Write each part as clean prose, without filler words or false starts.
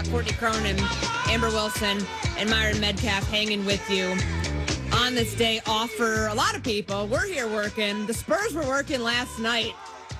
Courtney Cronin, Amber Wilson, and Myron Metcalf hanging with you on this day off for a lot of people. We're here working. The Spurs were working last night.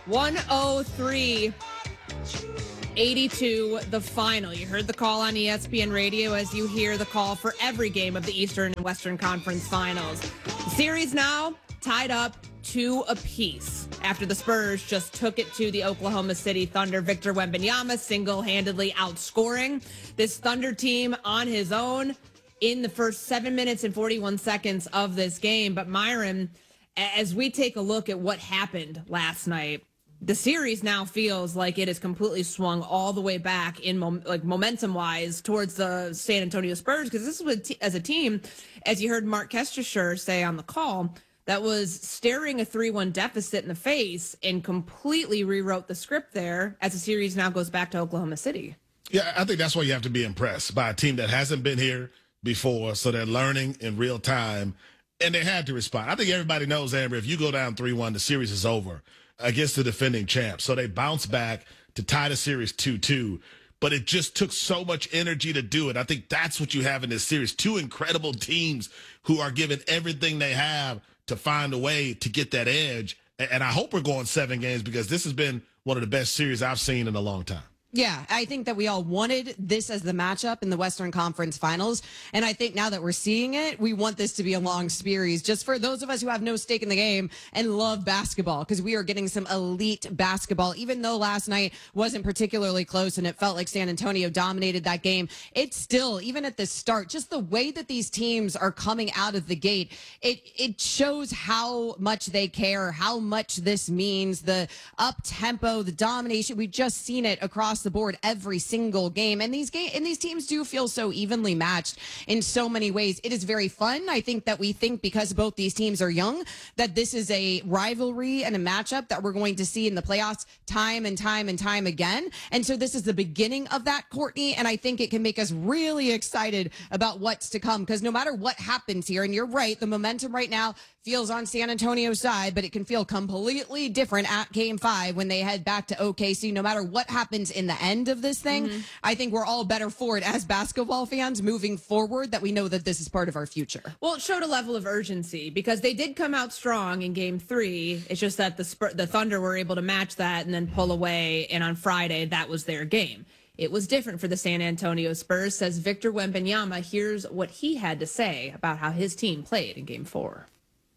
103-82, the final. You heard the call on ESPN Radio as you hear the call for every game of the Eastern and Western Conference Finals. The series now tied up 2 apiece after the Spurs just took it to the Oklahoma City Thunder. Victor Wembanyama single-handedly outscoring this Thunder team on his own in the first 7 minutes and 41 seconds of this game. But Myron, as we take a look at what happened last night, the series now feels like it has completely swung all the way back in momentum-wise towards the San Antonio Spurs, because this was as a team, as you heard Mark Kestecher say on the call, that was staring a 3-1 deficit in the face and completely rewrote the script there as the series now goes back to Oklahoma City. Yeah, I think that's why you have to be impressed by a team that hasn't been here before, so they're learning in real time, and they had to respond. I think everybody knows, Amber, if you go down 3-1, the series is over against the defending champs. So they bounce back to tie the series 2-2. But it just took so much energy to do it. I think that's what you have in this series. 2 incredible teams who are giving everything they have to find a way to get that edge. And I hope we're going 7 games, because this has been one of the best series I've seen in a long time. Yeah, I think that we all wanted this as the matchup in the Western Conference Finals. And I think now that we're seeing it, we want this to be a long series, just for those of us who have no stake in the game and love basketball, because we are getting some elite basketball. Even though last night wasn't particularly close and it felt like San Antonio dominated that game, it's still, even at the start, just the way that these teams are coming out of the gate, it shows how much they care, how much this means, the up-tempo, the domination. We've just seen it across the board every single game, and these teams do feel so evenly matched in so many ways. It is very fun. I think that we think, because both these teams are young, that this is a rivalry and a matchup that we're going to see in the playoffs time and time and time again. And so this is the beginning of that, Courtney, and I think it can make us really excited about what's to come, because no matter what happens here, and you're right, the momentum right now feels on San Antonio's side, but it can feel completely different at Game 5 when they head back to OKC. No matter what happens in the end of this thing, I think we're all better for it as basketball fans moving forward, that we know that this is part of our future. Well, it showed a level of urgency, because they did come out strong in Game 3. It's just that the Thunder were able to match that and then pull away, and on Friday, that was their game. It was different for the San Antonio Spurs, says Victor Wembanyama. Here's what he had to say about how his team played in Game 4.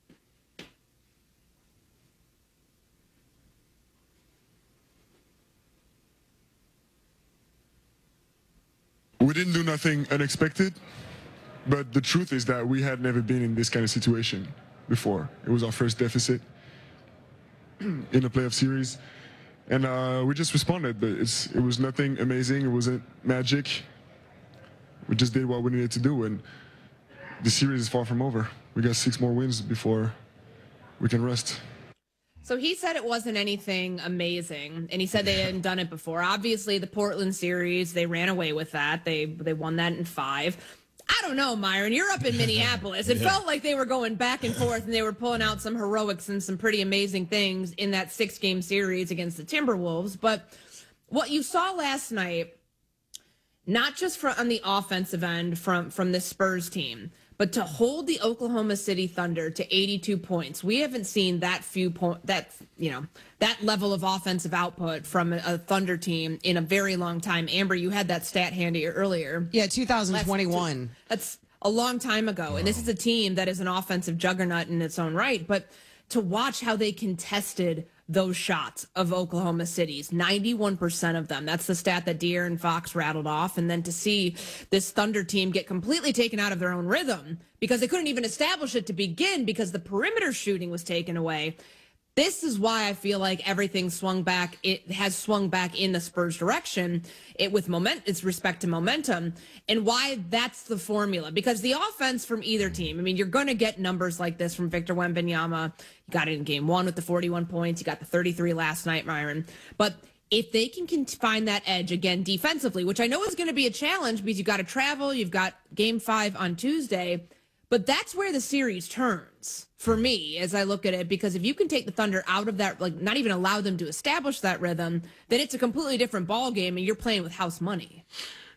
We didn't do nothing unexpected, but the truth is that we had never been in this kind of situation before. It was our first deficit in a playoff series, and we just responded, but it was nothing amazing. It wasn't magic. We just did what we needed to do, and the series is far from over. We got 6 more wins before we can rest. So he said it wasn't anything amazing, and he said they hadn't done it before. Obviously, the Portland series, they ran away with that. They won that in 5. I don't know, Myron. You're up in Minneapolis. It felt like they were going back and forth, and they were pulling out some heroics and some pretty amazing things in that 6-game series against the Timberwolves. But what you saw last night, not just on the offensive end from this Spurs team, but to hold the Oklahoma City Thunder to 82 points, we haven't seen that level of offensive output from a Thunder team in a very long time. Amber, you had that stat handy earlier. Yeah, 2021. That's a long time ago. And this is a team that is an offensive juggernaut in its own right. But to watch how they contested those shots of Oklahoma City's, 91% of them. That's the stat that De'Aaron Fox rattled off. And then to see this Thunder team get completely taken out of their own rhythm, because they couldn't even establish it to begin, because the perimeter shooting was taken away. This is why I feel like everything swung back. It has swung back in the Spurs direction with its respect to momentum, and why that's the formula. Because the offense from either team, I mean, you're going to get numbers like this from Victor Wembanyama. You got it in Game 1 with the 41 points. You got the 33 last night, Myron. But if they can find that edge again defensively, which I know is going to be a challenge because you've got to travel, you've got Game 5 on Tuesday. But that's where the series turns for me as I look at it, because if you can take the Thunder out of that, like not even allow them to establish that rhythm, then it's a completely different ball game and you're playing with house money.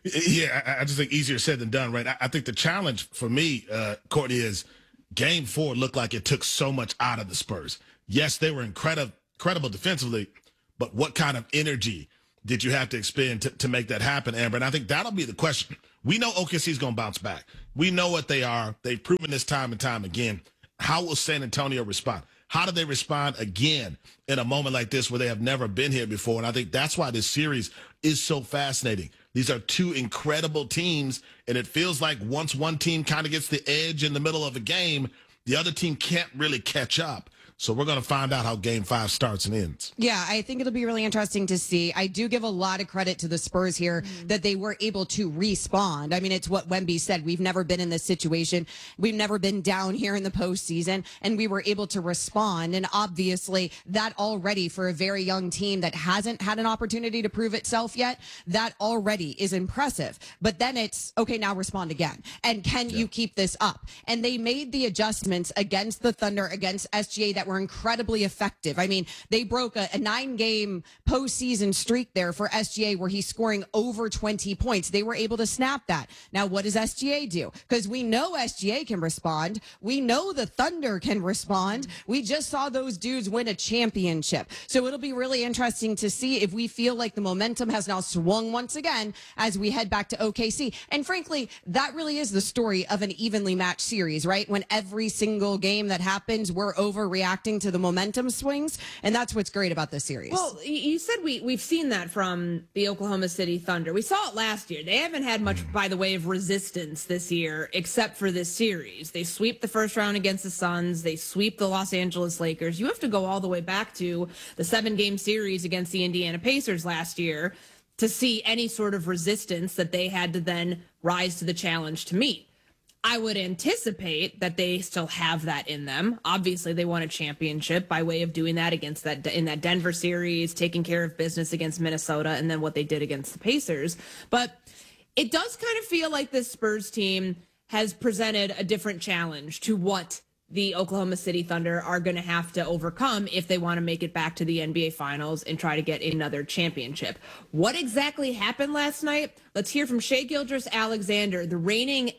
Yeah, I just think easier said than done, right? I think the challenge for me, Courtney, is Game 4 looked like it took so much out of the Spurs. Yes, they were incredible defensively, but what kind of energy did you have to expend to make that happen, Amber? And I think that'll be the question. We know OKC's going to bounce back. We know what they are. They've proven this time and time again. How will San Antonio respond? How do they respond again in a moment like this where they have never been here before? And I think that's why this series is so fascinating. These are two incredible teams, and it feels like once one team kind of gets the edge in the middle of a game, the other team can't really catch up. So we're going to find out how Game 5 starts and ends. Yeah, I think it'll be really interesting to see. I do give a lot of credit to the Spurs here that they were able to respond. I mean, it's what Wemby said. We've never been in this situation. We've never been down here in the postseason, and we were able to respond. And obviously, that already for a very young team that hasn't had an opportunity to prove itself yet, that already is impressive. But then it's, okay, now respond again. And can you keep this up? And they made the adjustments against the Thunder, against SGA that were incredibly effective. I mean, they broke a 9-game postseason streak there for SGA where he's scoring over 20 points. They were able to snap that. Now, what does SGA do? Because we know SGA can respond. We know the Thunder can respond. We just saw those dudes win a championship. So it'll be really interesting to see if we feel like the momentum has now swung once again as we head back to OKC. And frankly, that really is the story of an evenly matched series, right? When every single game that happens, we're overreacting to the momentum swings, and that's what's great about this series. Well, you said we've seen that from the Oklahoma City Thunder. We saw it last year. They haven't had much by the way of resistance this year, except for this series. They sweep the first round against the Suns. They sweep the Los Angeles Lakers. You have to go all the way back to the 7-game series against the Indiana Pacers last year to see any sort of resistance that they had to then rise to the challenge to meet. I would anticipate that they still have that in them. Obviously, they won a championship by way of doing that against that in that Denver series, taking care of business against Minnesota, and then what they did against the Pacers. But it does kind of feel like this Spurs team has presented a different challenge to what the Oklahoma City Thunder are going to have to overcome if they want to make it back to the NBA Finals and try to get another championship. What exactly happened last night? Let's hear from Shai Gilgeous-Alexander, the reigning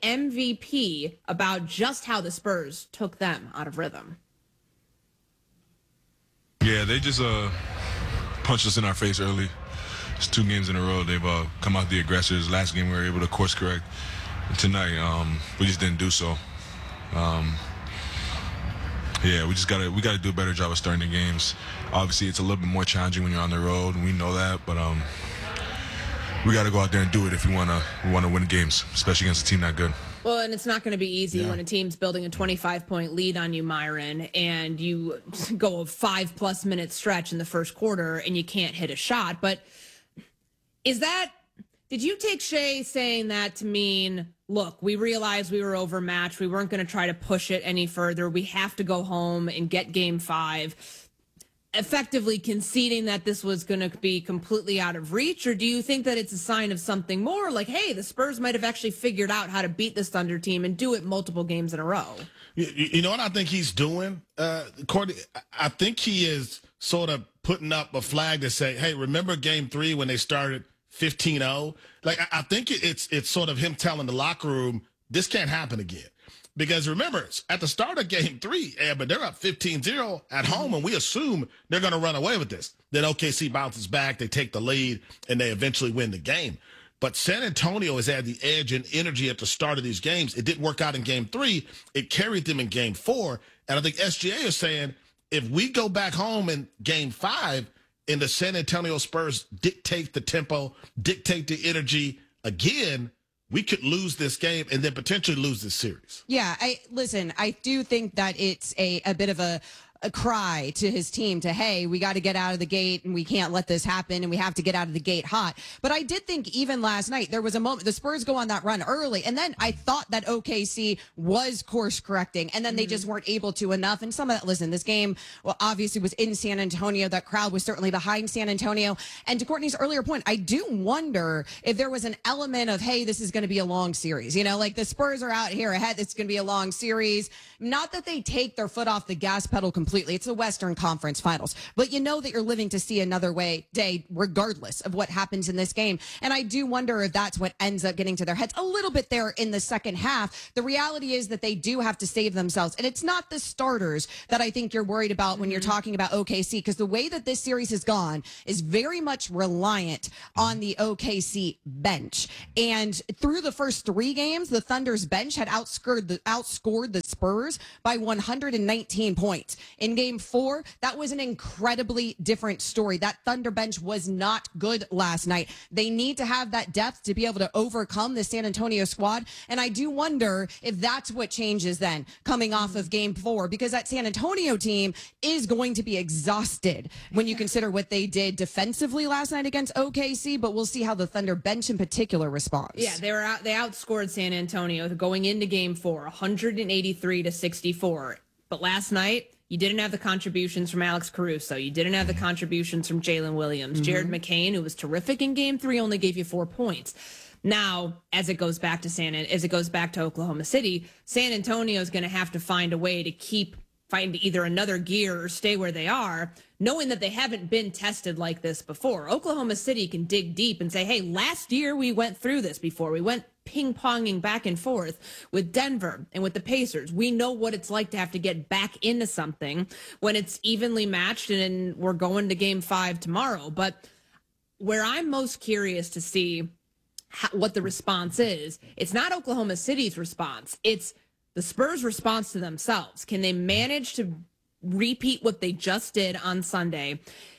MVP, about just how the Spurs took them out of rhythm. Yeah, they just punched us in our face early. It's 2 games in a row. They've come out the aggressors. Last game we were able to course correct. And tonight, we just didn't do so. Yeah, we gotta do a better job of starting the games. Obviously, it's a little bit more challenging when you're on the road, and we know that. But we got to go out there and do it if we want to win games, especially against a team that good. Well, and it's not going to be easy when a team's building a 25-point lead on you, Myron, and you go a 5+ minute stretch in the first quarter and you can't hit a shot. But did you take Shai saying that to mean, look, we realized we were overmatched. We weren't going to try to push it any further. We have to go home and get Game 5, effectively conceding that this was going to be completely out of reach? Or do you think that it's a sign of something more like, hey, the Spurs might have actually figured out how to beat this Thunder team and do it multiple games in a row? You know what I think he's doing, Courtney? I think he is sort of putting up a flag to say, hey, remember Game 3 when they started 15-0? Like, I think it's sort of him telling the locker room, this can't happen again. Because remember, at the start of Game 3, but they're up 15-0 at home, and we assume they're going to run away with this. Then OKC bounces back, they take the lead, and they eventually win the game. But San Antonio has had the edge and energy at the start of these games. It didn't work out in Game 3. It carried them in Game 4. And I think SGA is saying, if we go back home in Game 5, and the San Antonio Spurs dictate the tempo, dictate the energy again, we could lose this game and then potentially lose this series. Yeah, I do think that it's a bit of a cry to his team to, hey, we got to get out of the gate and we can't let this happen and we have to get out of the gate hot. But I did think even last night there was a moment, the Spurs go on that run early, and then I thought that OKC was course correcting, and then they just weren't able to enough. And some of that, listen, this game, well, obviously was in San Antonio. That crowd was certainly behind San Antonio. And to Courtney's earlier point, I do wonder if there was an element of, hey, this is going to be a long series. You know, like the Spurs are out here ahead. It's going to be a long series. Not that they take their foot off the gas pedal completely, completely. It's the Western Conference Finals. But you know that you're living to see another day regardless of what happens in this game. And I do wonder if that's what ends up getting to their heads a little bit there in the second half. The reality is that they do have to save themselves. And it's not the starters that I think you're worried about when you're talking about OKC, because the way that this series has gone is very much reliant on the OKC bench. And through the first 3 games, the Thunder's bench had outscored the Spurs by 119 points. In game 4, that was an incredibly different story. That Thunder bench was not good last night. They need to have that depth to be able to overcome the San Antonio squad. And I do wonder if that's what changes then coming off of game 4, because that San Antonio team is going to be exhausted when you consider what they did defensively last night against OKC, but we'll see how the Thunder bench in particular responds. Yeah, they outscored San Antonio going into game 4, 183-64. But last night, you didn't have the contributions from Alex Caruso. You didn't have the contributions from Jalen Williams. Jared McCain, who was terrific in game 3, only gave you 4 points. Now, as it goes back to Oklahoma City, San Antonio is going to have to find a way to find either another gear or stay where they are, knowing that they haven't been tested like this before. Oklahoma City can dig deep and say, hey, last year we went through this before. We went ping-ponging back and forth with Denver and with the Pacers. We know what it's like to have to get back into something when it's evenly matched, and we're going to game 5 tomorrow. But where I'm most curious to see what the response is, it's not Oklahoma City's response. It's the Spurs' response to themselves. Can they manage to repeat what they just did on Sunday?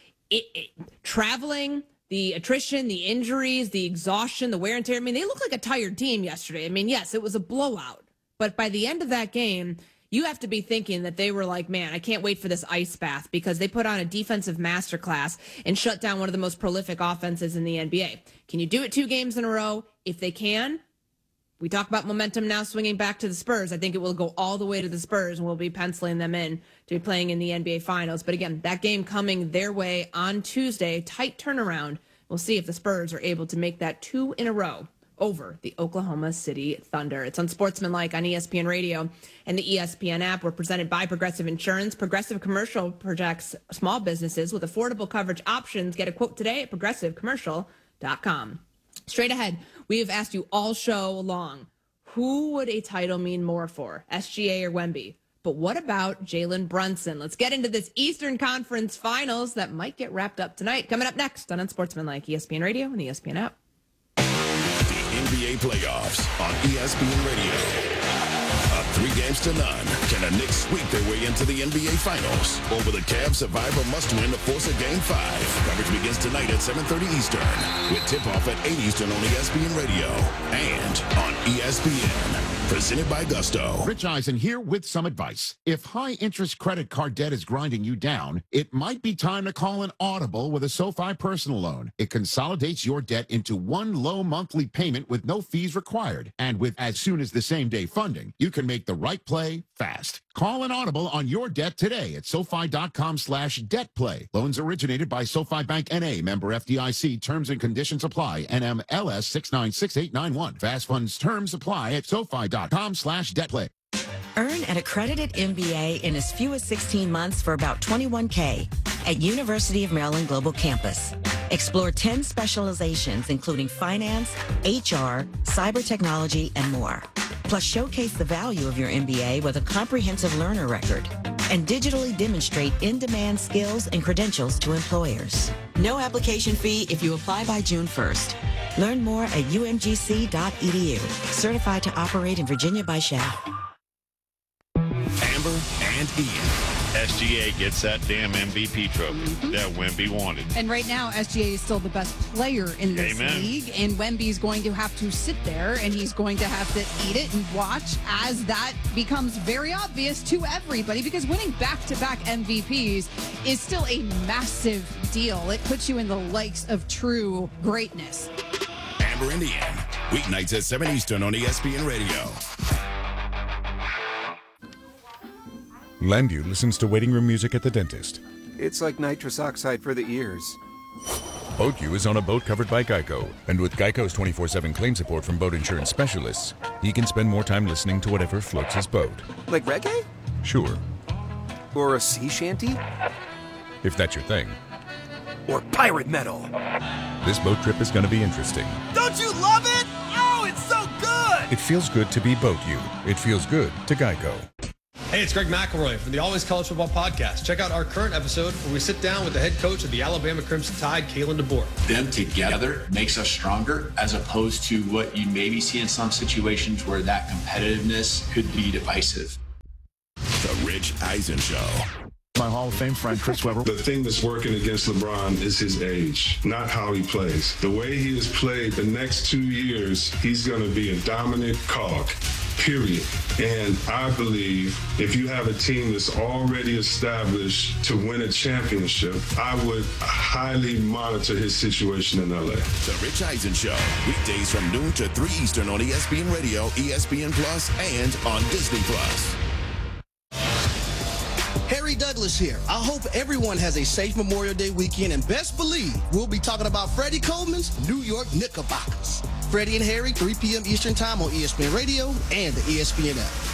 Traveling, the attrition, the injuries, the exhaustion, the wear and tear. I mean, they looked like a tired team yesterday. I mean, yes, it was a blowout. But by the end of that game, you have to be thinking that they were like, man, I can't wait for this ice bath, because they put on a defensive masterclass and shut down one of the most prolific offenses in the NBA. Can you do it 2 games in a row? If they can, we talk about momentum now swinging back to the Spurs. I think it will go all the way to the Spurs, and we'll be penciling them in to be playing in the NBA Finals. But again, that game coming their way on Tuesday, tight turnaround. We'll see if the Spurs are able to make that 2 in a row over the Oklahoma City Thunder. It's Unsportsmanlike on ESPN Radio and the ESPN app. We're presented by Progressive Insurance. Progressive Commercial projects small businesses with affordable coverage options. Get a quote today at progressivecommercial.com. Straight ahead, we have asked you all show long, who would a title mean more for, SGA or Wemby? But what about Jalen Brunson? Let's get into this Eastern Conference Finals that might get wrapped up tonight. Coming up next on Unsportsmanlike, ESPN Radio and the ESPN app. The NBA playoffs on ESPN Radio. Up 3-0 can the Knicks sweep their way into the NBA Finals? Or will the Cavs survive a must-win to force a Game 5? Coverage begins tonight at 7:30 Eastern, with tip-off at 8 Eastern on ESPN Radio and on ESPN. Presented by Gusto. Rich Eisen here with some advice. If high-interest credit card debt is grinding you down, it might be time to call an audible with a SoFi personal loan. It consolidates your debt into one low monthly payment with no fees required. And with as soon as the same-day funding, you can make the right play fast. Call an audible on your debt today at SoFi.com/debtplay. Loans originated by SoFi Bank N.A., member FDIC. Terms and conditions apply. NMLS 696891. Fast funds terms apply at SoFi.com/debtplay. Earn an accredited MBA in as few as 16 months for about $21K at University of Maryland Global Campus. Explore 10 specializations, including finance, HR, cyber technology, and more. Plus, showcase the value of your MBA with a comprehensive learner record and digitally demonstrate in-demand skills and credentials to employers. No application fee if you apply by June 1st. Learn more at umgc.edu. Certified to operate in Virginia by Shaft. Amber and Ian. SGA gets that damn MVP trophy that Wemby wanted. And right now, SGA is still the best player in this league. And Wemby's going to have to sit there and he's going to have to eat it and watch as that becomes very obvious to everybody, because winning back-to-back MVPs is still a massive deal. It puts you in the likes of true greatness. Amber and Ian. Weeknights at 7 Eastern on ESPN Radio. Landview listens to waiting room music at the dentist. It's like nitrous oxide for the ears. BoatU is on a boat covered by Geico. And with Geico's 24/7 claim support from boat insurance specialists, he can spend more time listening to whatever floats his boat. Like reggae? Sure. Or a sea shanty? If that's your thing. Or pirate metal? This boat trip is going to be interesting. Don't you love it? Oh, it's so good! It feels good to be Boat You. It feels good to Geico. Hey, it's Greg McElroy from the Always College Football Podcast. Check out our current episode where we sit down with the head coach of the Alabama Crimson Tide, Kalen DeBoer. Them together makes us stronger, as opposed to what you maybe see in some situations where that competitiveness could be divisive. The Rich Eisen Show. My Hall of Fame friend, Chris Webber. The thing that's working against LeBron is his age, not how he plays. The way he has played the next 2 years, he's going to be a dominant cog, period. And I believe if you have a team that's already established to win a championship, I would highly monitor his situation in LA. The Rich Eisen Show, weekdays from noon to 3 Eastern on ESPN Radio, ESPN Plus, and on Disney Plus. Harry Douglas here. I hope everyone has a safe Memorial Day weekend, and best believe we'll be talking about Freddie Coleman's New York Knickerbockers. Freddie and Harry, 3 p.m. Eastern Time on ESPN Radio and the ESPN app.